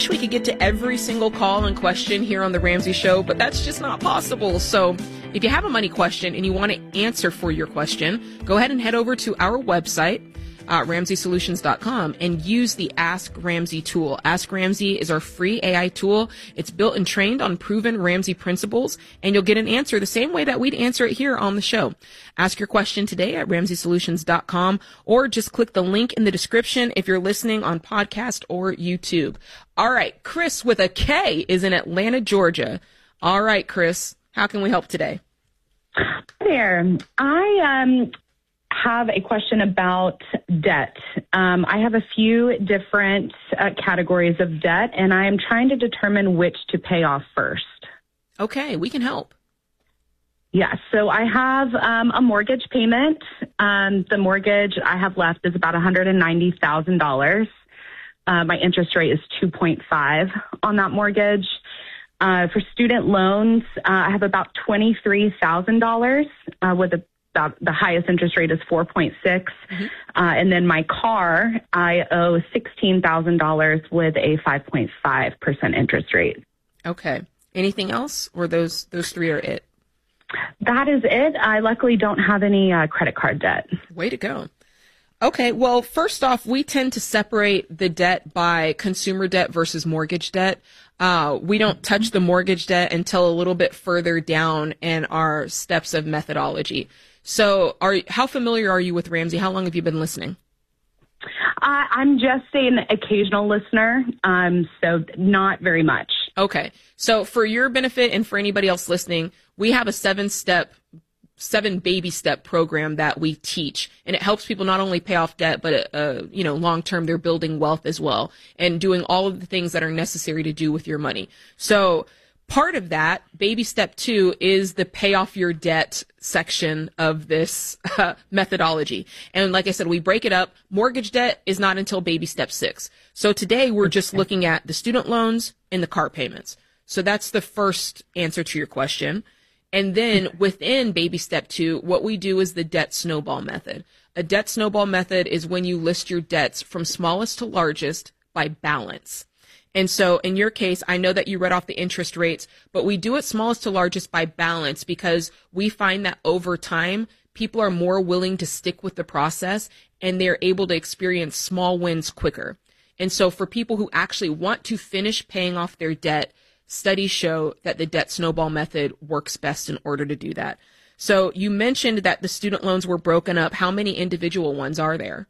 We could get to every single call and question here on The Ramsey Show, but that's just not possible. So if you have a money question and you want to answer for your question, go ahead and head over to our website, RamseySolutions.com, and use the Ask Ramsey tool. Ask Ramsey is our free AI tool. It's built and trained on proven Ramsey principles, and you'll get an answer the same way that we'd answer it here on the show. Ask your question today at RamseySolutions.com, or just click the link in the description if you're listening on podcast or YouTube. All right, Chris with a K is in Atlanta, Georgia. All right, Chris, how can we help today? Hi there. I have a question about debt. I have a few different categories of debt, and I am trying to determine which to pay off first. Okay, we can help. Yeah, so I have a mortgage payment. The mortgage I have left is about $190,000. My interest rate is 2.5 on that mortgage. For student loans, I have about $23,000 with the highest interest rate is 4.6. Mm-hmm. And then my car, I owe $16,000 with a 5.5% interest rate. Okay. Anything else, or those three are it? That is it. I luckily don't have any credit card debt. Way to go. Okay, well, first off, we tend to separate the debt by consumer debt versus mortgage debt. We don't touch the mortgage debt until a little bit further down in our steps of methodology. So how familiar are you with Ramsey? How long have you been listening? I'm just an occasional listener, so not very much. Okay, so for your benefit and for anybody else listening, we have a 7 baby step program that we teach, and it helps people not only pay off debt, but long term they're building wealth as well and doing all of the things that are necessary to do with your money. So part of that, baby step 2, is the pay off your debt section of this methodology. And like I said, we break it up. Mortgage debt is not until baby step 6. So today we're just looking at the student loans and the car payments. So that's the first answer to your question. And then within baby step 2, what we do is the debt snowball method. A debt snowball method is when you list your debts from smallest to largest by balance. And so in your case, I know that you read off the interest rates, but we do it smallest to largest by balance because we find that over time, people are more willing to stick with the process and they're able to experience small wins quicker. And so for people who actually want to finish paying off their debt, studies show that the debt snowball method works best in order to do that. So you mentioned that the student loans were broken up. How many individual ones are there?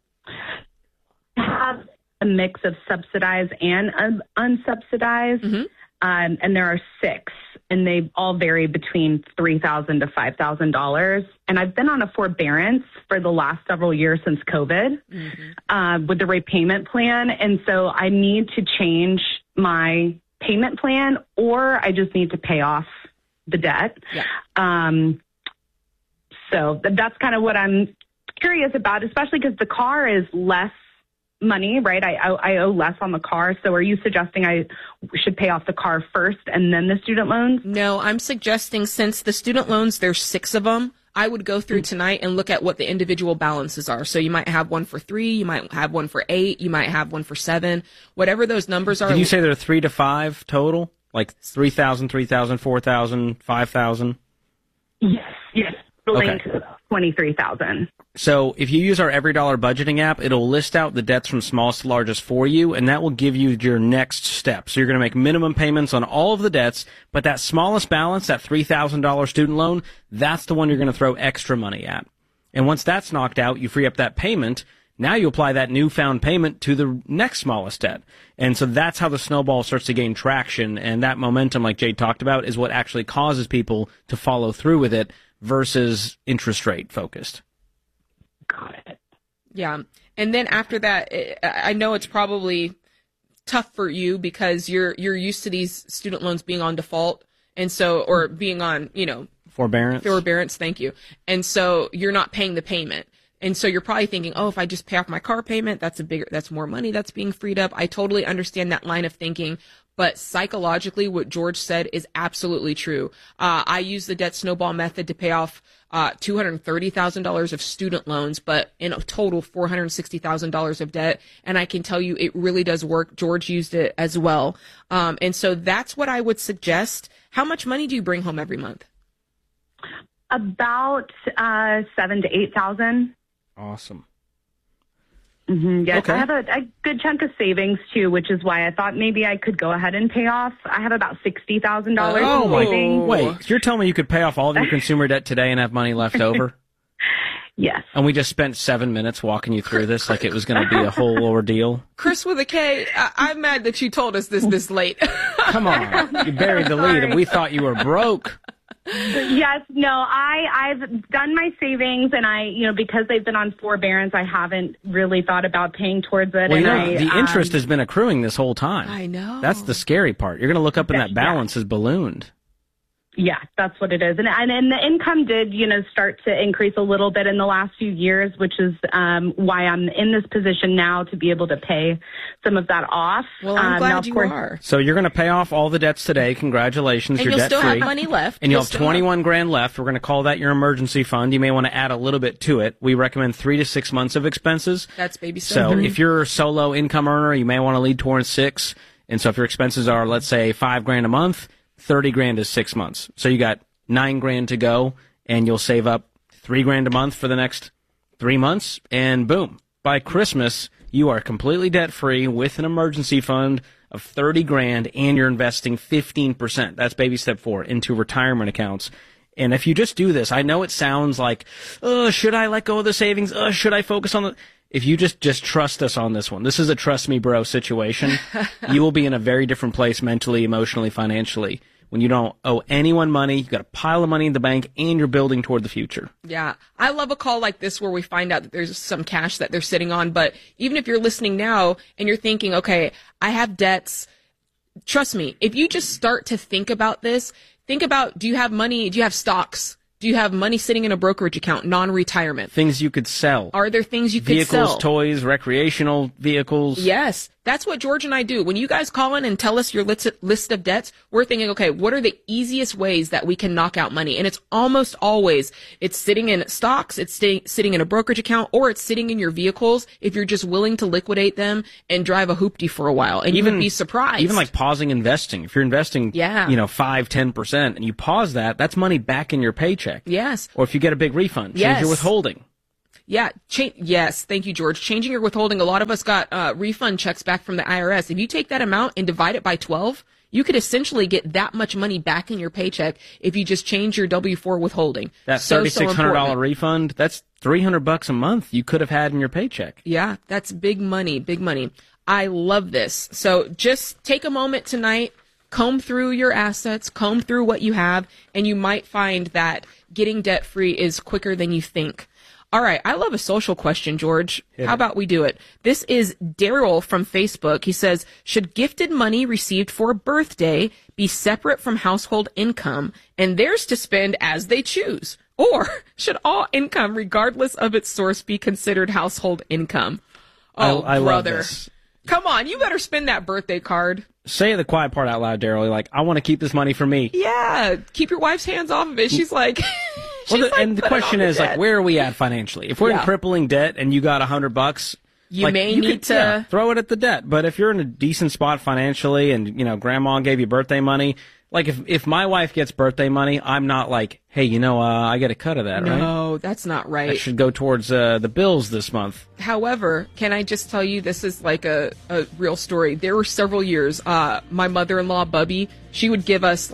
I have a mix of subsidized and unsubsidized, Mm-hmm. And there are 6, and they all vary between $3,000 to $5,000. And I've been on a forbearance for the last several years since COVID, with the repayment plan, and so I need to change my payment plan, or I just need to pay off the debt. Yeah. So that's kind of what I'm curious about, especially because the car is less money, right? I owe less on the car. So are you suggesting I should pay off the car first and then the student loans? No, I'm suggesting since the student loans, there's 6 of them, I would go through tonight and look at what the individual balances are. So you might have one for 3, you might have one for 8, you might have one for 7, whatever those numbers are. Did you say there are 3 to 5 total? Like 3,000, 3,000, 4,000, 5,000? Yes. Okay. To 23,000. So if you use our Every Dollar budgeting app, it'll list out the debts from smallest to largest for you, and that will give you your next step. So you're going to make minimum payments on all of the debts, but that smallest balance, that $3,000 student loan, that's the one you're going to throw extra money at. And once that's knocked out, you free up that payment. Now you apply that newfound payment to the next smallest debt. And so that's how the snowball starts to gain traction, and that momentum, like Jade talked about, is what actually causes people to follow through with it versus interest rate focused. Got it. Yeah. And then after that, I know it's probably tough for you because you're used to these student loans being on default, and so, or being on, forbearance. Thank you. And so you're not paying the payment. And so you're probably thinking, oh, if I just pay off my car payment, that's more money that's being freed up. I totally understand that line of thinking. But psychologically, what George said is absolutely true. I use the debt snowball method to pay off $230,000 of student loans, but in a total $460,000 of debt. And I can tell you it really does work. George used it as well. And so that's what I would suggest. How much money do you bring home every month? About $7,000 to $8,000. Awesome. Mm-hmm, yes, Okay. I have a good chunk of savings too, which is why I thought maybe I could go ahead and pay off. I have about $60,000 Oh, in my. savings. Wait, you're telling me you could pay off all of your consumer debt today and have money left over? Yes. And we just spent 7 minutes walking you through this like it was going to be a whole ordeal. Chris with a K, I'm mad that you told us this late. Come on. You buried the lead and we thought you were broke. Yes, no, I've done my savings, and because they've been on forbearance, I haven't really thought about paying towards it. Well, And the interest has been accruing this whole time. I know. That's the scary part. You're going to look up and that balance has ballooned. Yeah, that's what it is. And the income did, start to increase a little bit in the last few years, which is why I'm in this position now to be able to pay some of that off. Well, I'm glad now, of you course, are. So you're going to pay off all the debts today. Congratulations. And You're you'll debt still free. have money left. And you'll have 21 grand left. We're going to call that your emergency fund. You may want to add a little bit to it. We recommend 3 to 6 months of expenses. That's baby So steps. if you're a solo income earner, you may want to lead towards 6. And so if your expenses are, let's say, 5 grand a month, 30 grand is 6 months. So you got 9 grand to go, and you'll save up 3 grand a month for the next 3 months, and boom. By Christmas, you are completely debt-free with an emergency fund of 30 grand, and you're investing 15%. That's baby step 4 into retirement accounts. And if you just do this, I know it sounds like, should I let go of the savings? Should I focus on the... If you just trust us on this one, this is a trust me bro situation, you will be in a very different place mentally, emotionally, financially. When you don't owe anyone money, you've got a pile of money in the bank, and you're building toward the future. Yeah. I love a call like this where we find out that there's some cash that they're sitting on. But even if you're listening now and you're thinking, okay, I have debts, trust me, if you just start to think about this, think about, do you have money? Do you have stocks? Do you have money sitting in a brokerage account, non-retirement? Things you could sell. Are there things you could sell? Vehicles, toys, recreational vehicles. Yes. That's what George and I do. When you guys call in and tell us your list of debts, we're thinking, okay, what are the easiest ways that we can knock out money? And it's almost always, it's sitting in stocks, it's sitting in a brokerage account, or it's sitting in your vehicles if you're just willing to liquidate them and drive a hoopty for a while. And you would be surprised. Even like pausing investing. If you're investing, 5-10%, and you pause that, that's money back in your paycheck. Yes. Or if you get a big refund, change your withholding. Yeah. Yes. Thank you, George. Changing your withholding. A lot of us got refund checks back from the IRS. If you take that amount and divide it by 12, you could essentially get that much money back in your paycheck if you just change your W-4 withholding. That $3,600 refund, that's $300 a month you could have had in your paycheck. Yeah, that's big money, big money. I love this. So just take a moment tonight, comb through your assets, comb through what you have, and you might find that getting debt-free is quicker than you think. All right. I love a social question, George. How about we do it? This is Daryl from Facebook. He says, should gifted money received for a birthday be separate from household income and theirs to spend as they choose? Or should all income, regardless of its source, be considered household income? Oh, I brother. love this. Come on. You better spend that birthday card. Say the quiet part out loud, Daryl. Like, I want to keep this money for me. Yeah. Keep your wife's hands off of it. She's like... And the question is, like, where are we at financially? If we're in crippling debt and you got $100, you may need to throw it at the debt. But if you're in a decent spot financially and, grandma gave you birthday money, like if my wife gets birthday money, I'm not like, hey, I get a cut of that, right? No, that's not right. That should go towards the bills this month. However, can I just tell you, this is like a real story. There were several years, my mother-in-law, Bubby, she would give us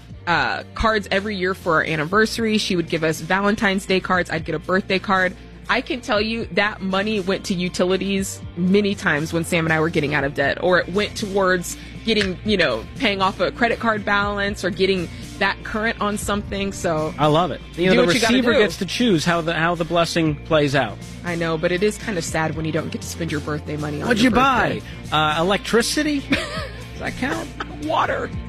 cards every year for our anniversary. She would give us Valentine's Day cards. I'd get a birthday card. I can tell you that money went to utilities many times when Sam and I were getting out of debt, or it went towards getting, paying off a credit card balance or getting that current on something. So I love it. The receiver gets to choose how the blessing plays out. I know, but it is kind of sad when you don't get to spend your birthday money on What'd your you birthday. buy? Electricity? Does that count? Water.